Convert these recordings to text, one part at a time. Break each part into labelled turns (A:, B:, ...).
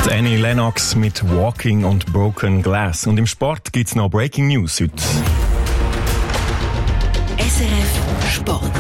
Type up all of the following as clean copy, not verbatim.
A: Annie Lennox mit Walking und Broken Glass. Und im Sport gibt's noch Breaking News heute.
B: SRF Sport.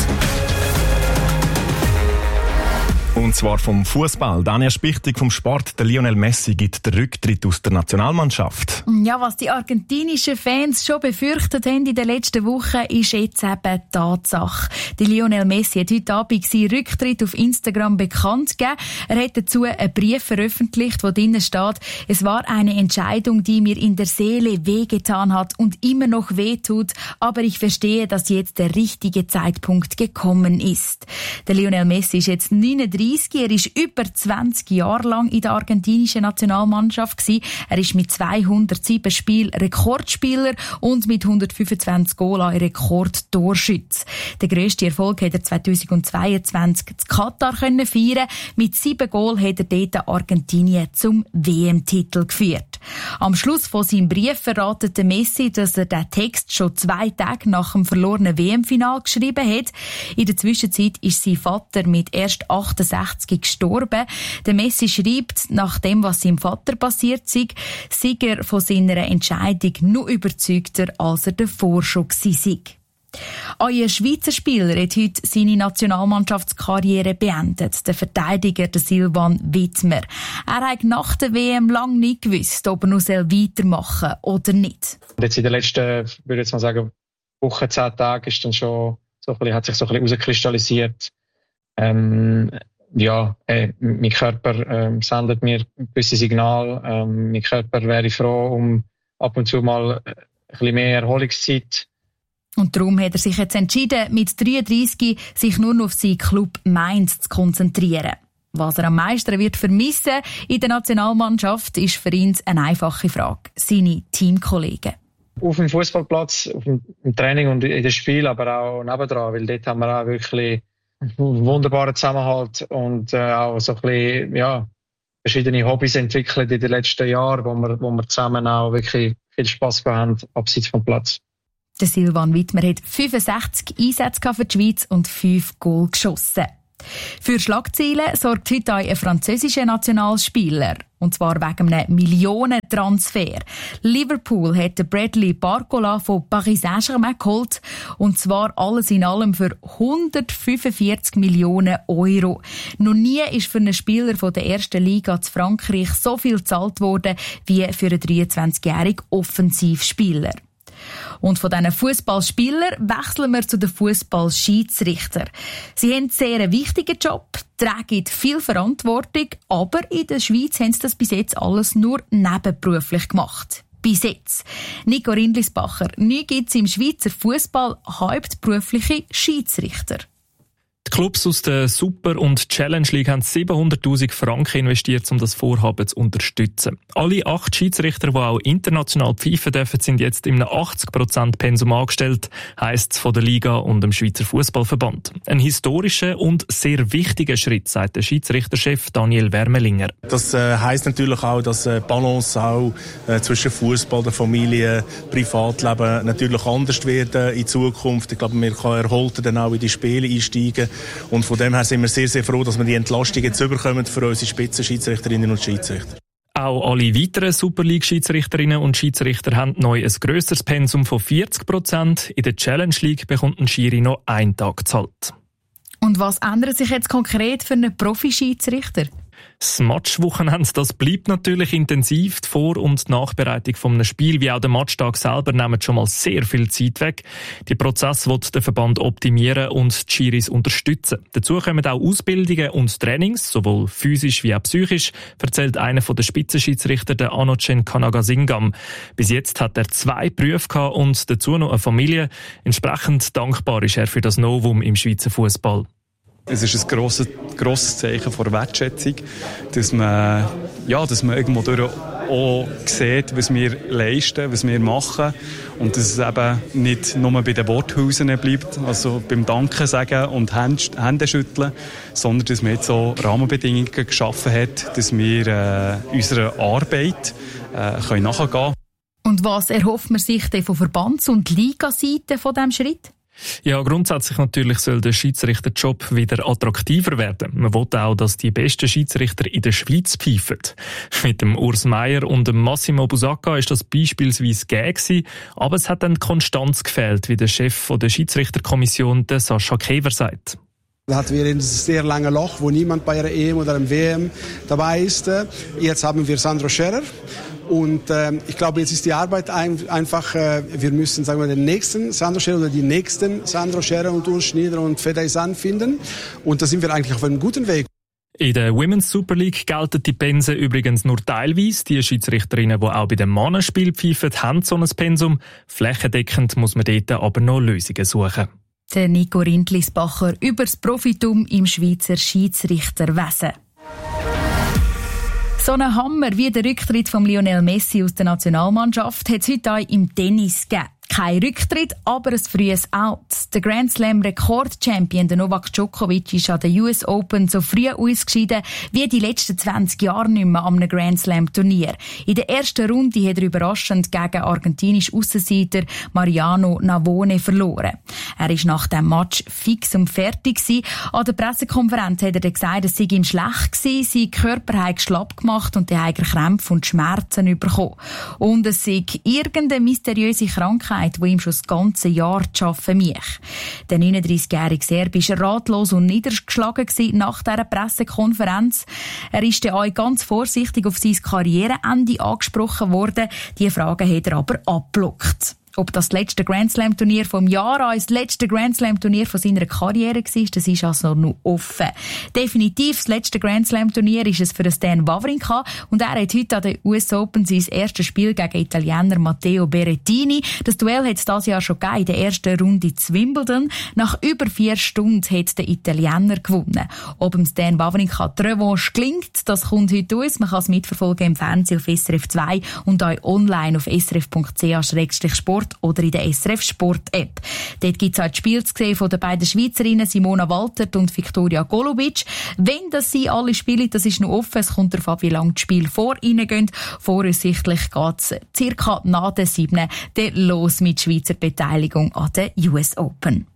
A: Und zwar vom Fußball. Daniel Spichtig vom Sport. Der Lionel Messi gibt den Rücktritt aus der Nationalmannschaft.
C: Ja, was die argentinischen Fans schon befürchtet haben in den letzten Wochen, ist jetzt eben Tatsache. Der Lionel Messi hat heute Abend seinen Rücktritt auf Instagram bekannt gegeben. Er hat dazu einen Brief veröffentlicht, wo drinnen steht: Es war eine Entscheidung, die mir in der Seele wehgetan hat und immer noch wehtut, aber ich verstehe, dass jetzt der richtige Zeitpunkt gekommen ist. Der Lionel Messi ist jetzt 39. Er war über 20 Jahre lang in der argentinischen Nationalmannschaft gewesen. Er ist mit 207 Spielen Rekordspieler und mit 125 Goal ein Rekordtorschütze. Den grössten Erfolg hat er 2022 in Katar feiern. Mit 7 Goal hat er dort Argentinien zum WM-Titel geführt. Am Schluss von seinem Brief verratet der Messi, dass er den Text schon 2 Tage nach dem verlorenen WM-Final geschrieben hat. In der Zwischenzeit ist sein Vater mit erst 68 gestorben. Der Messi schreibt, nach dem, was seinem Vater passiert sei er von seiner Entscheidung noch überzeugter, als er davor schon war. Ein Schweizer Spieler hat heute seine Nationalmannschaftskarriere beendet. Der Verteidiger, der Silvan Wittmer. Er hat nach der WM lange nicht gewusst, ob er noch weitermachen soll oder nicht.
D: Jetzt in den letzten, würde ich jetzt mal sagen, Wochen, 10 Tagen ist dann schon hat sich so ein bisschen herauskristallisiert. Mein Körper sendet mir gewisse Signale. Mein Körper wäre froh um ab und zu mal ein bisschen mehr Erholungszeit.
C: Und darum hat er sich jetzt entschieden, mit 33 sich nur noch auf seinen Club Mainz zu konzentrieren. Was er am meisten wird vermissen in der Nationalmannschaft, ist für ihn eine einfache Frage: seine Teamkollegen.
D: Auf dem Fußballplatz, im Training und in den Spielen, aber auch nebendran, weil dort haben wir auch wirklich einen wunderbaren Zusammenhalt und auch so ein bisschen, verschiedene Hobbys entwickelt in den letzten Jahren, wo wir zusammen auch wirklich viel Spass haben, abseits vom Platz.
C: Der Silvan Wittmer hat 65 Einsätze für die Schweiz und 5 Goal geschossen. Für Schlagzeilen sorgt heute ein französischer Nationalspieler. Und zwar wegen einem Millionentransfer. Liverpool hat Bradley Barcola von Paris Saint-Germain geholt. Und zwar alles in allem für 145 Millionen Euro. Noch nie ist für einen Spieler von der ersten Liga zu Frankreich so viel gezahlt worden wie für einen 23-jährigen Offensivspieler. Und von diesen Fußballspielern wechseln wir zu den Fußballschiedsrichtern. Sie haben einen sehr wichtigen Job, tragen viel Verantwortung, aber in der Schweiz haben sie das bis jetzt alles nur nebenberuflich gemacht. Bis jetzt. Nico Rindlisbacher, neu gibt es im Schweizer Fußball hauptberufliche Schiedsrichter.
E: Die Clubs aus der Super- und Challenge League haben 700'000 Franken investiert, um das Vorhaben zu unterstützen. Alle 8 Schiedsrichter, die auch international pfeifen dürfen, sind jetzt in einem 80% Pensum angestellt, heisst es von der Liga und dem Schweizer Fußballverband. Ein historischer und sehr wichtiger Schritt, sagt der Schiedsrichterchef Daniel Wermelinger.
F: Das heisst natürlich auch, dass Balance auch zwischen Fußball, der Familie, Privatleben natürlich anders wird in Zukunft. Ich glaube, wir können erholter dann auch in die Spiele einsteigen. Und von dem her sind wir sehr, sehr froh, dass wir die Entlastung jetzt bekommen für unsere Spitzenschiedsrichterinnen und Schiedsrichter.
E: Auch alle weiteren Super League-Schiedsrichterinnen und Schiedsrichter haben neu ein grösseres Pensum von 40%. In der Challenge League bekommt ein Schiri noch 1 Tag gezahlt.
C: Und was ändert sich jetzt konkret für einen Profi-Schiedsrichter?
E: Das Matchwochenende, das bleibt natürlich intensiv. Die Vor- und Nachbereitung von einem Spiel wie auch der Matchtag selber nehmen schon mal sehr viel Zeit weg. Die Prozesse wird der Verband optimieren und die Schiris unterstützen. Dazu kommen auch Ausbildungen und Trainings, sowohl physisch wie auch psychisch, erzählt einer der Spitzenschiedsrichter, der Anocen Kanagasingam. Bis jetzt hat er 2 Berufe gehabt und dazu noch eine Familie. Entsprechend dankbar ist er für das Novum im Schweizer Fußball.
G: Es ist ein grosses Zeichen von Wertschätzung, dass man irgendwo durch auch sieht, was wir leisten, was wir machen und dass es eben nicht nur bei den Worthülsen bleibt, also beim Danken sagen und Hände schütteln, sondern dass man jetzt so Rahmenbedingungen geschaffen hat, dass wir unserer Arbeit nachgehen können.
C: Und was erhofft man sich denn von Verbands- und Ligaseite von diesem Schritt?
E: Ja, grundsätzlich natürlich soll der Schiedsrichterjob wieder attraktiver werden. Man will auch, dass die besten Schiedsrichter in der Schweiz pfeifen. Mit dem Urs Meier und dem Massimo Busacca ist das beispielsweise gegeben, aber es hat dann Konstanz gefehlt, wie der Chef der Schiedsrichterkommission, der Sascha Kever, sagt.
H: Da hatten wir ein sehr langes Loch, wo niemand bei einer EM oder einem WM dabei ist. Jetzt haben wir Sandro Scherer. Und ich glaube, jetzt ist die Arbeit einfach, wir müssen, sagen wir, den nächsten Sandro Scherer oder die nächsten Sandro Scherer und Urs Schneider und Fedaysan finden. Und da sind wir eigentlich auf einem guten Weg.
E: In der Women's Super League gelten die Pensen übrigens nur teilweise. Die Schiedsrichterinnen, die auch bei dem Mannenspiel pfeifen, haben so ein Pensum. Flächendeckend muss man dort aber noch Lösungen suchen.
C: Der Nico Rindlisbacher über das Profitum im Schweizer Schiedsrichterwesen. So einen Hammer wie der Rücktritt von Lionel Messi aus der Nationalmannschaft hat es heute auch im Tennis gegeben. Kein Rücktritt, aber ein frühes Out. Der Grand Slam Rekord-Champion Novak Djokovic ist an den US Open so früh ausgeschieden wie die letzten 20 Jahre nicht mehr an einem Grand Slam-Turnier. In der ersten Runde hat er überraschend gegen argentinischen Aussenseiter Mariano Navone verloren. Er ist nach dem Match fix und fertig gewesen. An der Pressekonferenz hat er gesagt, es sei ihm schlecht gewesen, sein Körper habe schlapp gemacht und er habe Krämpfe und Schmerzen bekommen. Und es sei irgendeine mysteriöse Krankheit, die ihm schon das ganze Jahr zu arbeiten mich. Der 39-jährige Serb war ratlos und niedergeschlagen nach dieser Pressekonferenz. Er ist dann auch ganz vorsichtig auf sein Karriereende angesprochen worden. Diese Frage hat er aber abgeblockt. Ob das letzte Grand Slam Turnier vom Jahr an das letzte Grand Slam Turnier von seiner Karriere war, das ist also noch offen. Definitiv das letzte Grand Slam Turnier ist es für Stan Wawrinka und er hat heute an den US Open sein erstes Spiel gegen Italiener Matteo Berrettini. Das Duell hat es dieses Jahr schon gegeben in der ersten Runde zu Wimbledon. Nach über 4 Stunden hat der Italiener gewonnen. Ob dem Stan Wawrinka die Revanche gelingt, das kommt heute aus. Man kann es mitverfolgen im Fernsehen auf SRF 2 und auch online auf srf.ch/sport oder in der SRF Sport App. Dort gibt es auch das Spiel zu sehen von den beiden Schweizerinnen Simona Waltert und Viktoria Golubic. Wenn das sie alle spielen, das ist noch offen. Es kommt darauf an, wie lange das Spiel vor ihnen geht. Voraussichtlich geht es circa nach den 7 los mit Schweizer Beteiligung an den US Open.